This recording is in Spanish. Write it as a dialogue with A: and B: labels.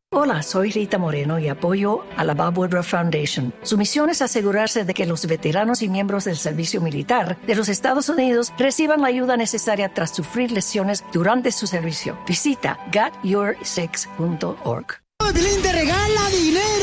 A: Hola, soy Rita Moreno y apoyo a la Bob Woodruff Foundation. Su misión es asegurarse de que los veteranos y miembros del servicio militar de los Estados Unidos reciban la ayuda necesaria tras sufrir lesiones durante su servicio. Visita getyour6.org.
B: Piolín te regala dinero.